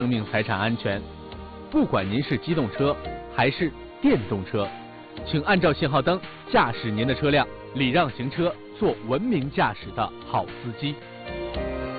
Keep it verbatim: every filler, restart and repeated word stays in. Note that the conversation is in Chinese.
生命财产安全。不管您是机动车还是电动车，请按照信号灯驾驶您的车辆，礼让行车，做文明驾驶的好司机。